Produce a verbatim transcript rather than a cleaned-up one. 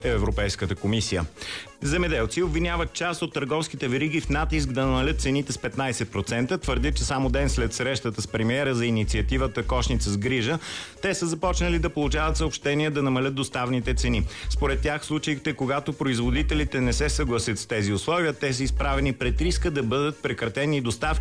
Европейската комисия. Земеделци обвиняват част от търговските вериги в натиск да намалят цените с петнайсет процента. Твърдят, че само ден след срещата с премиера за инициативата Кошница с грижа, те са започнали да получават съобщения да намалят доставните цени. Според тях, случаите, когато производителите не се съгласят с тези условия, те са изправени пред риска да бъдат прекратени доставки